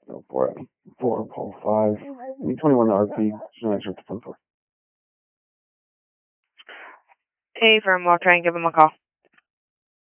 No, 4, call 5. E21 RP. No answer at the phone for. Hey, firm, I'll try and give him a call.